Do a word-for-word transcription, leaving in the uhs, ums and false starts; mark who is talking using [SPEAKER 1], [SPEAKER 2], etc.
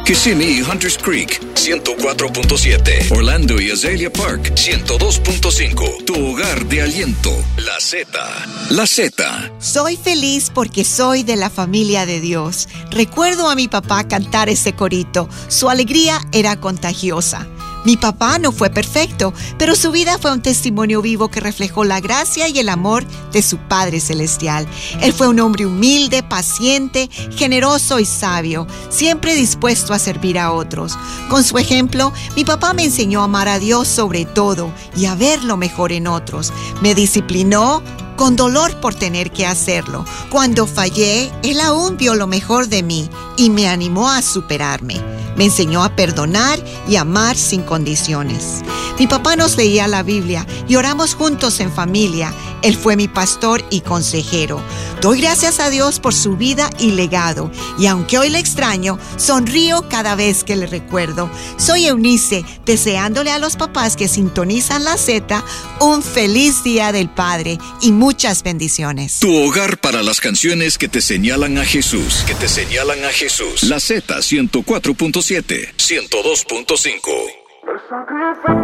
[SPEAKER 1] Kissimmee y Hunters Creek, ciento cuatro punto siete. Orlando y Azalea Park, ciento dos punto cinco. Tu hogar de aliento, La Z. La Z.
[SPEAKER 2] Soy feliz porque soy de la familia de Dios. Recuerdo a mi papá cantar ese corito. Su alegría era contagiosa. Mi papá no fue perfecto, pero su vida fue un testimonio vivo que reflejó la gracia y el amor de su Padre Celestial. Él fue un hombre humilde, paciente, generoso y sabio, siempre dispuesto a servir a otros. Con su ejemplo, mi papá me enseñó a amar a Dios sobre todo y a ver lo mejor en otros. Me disciplinó con dolor por tener que hacerlo. Cuando fallé, Él aún vio lo mejor de mí y me animó a superarme. Me enseñó a perdonar y amar sin condiciones. Mi papá nos leía la Biblia y oramos juntos en familia. Él fue mi pastor y consejero. Doy gracias a Dios por su vida y legado. Y aunque hoy le extraño, sonrío cada vez que le recuerdo. Soy Eunice, deseándole a los papás que sintonizan la Z un feliz Día del Padre y muchas bendiciones.
[SPEAKER 1] Tu hogar para las canciones que te señalan a Jesús. Que te señalan a Jesús. La Z ciento cuatro punto siete, ciento dos punto cinco.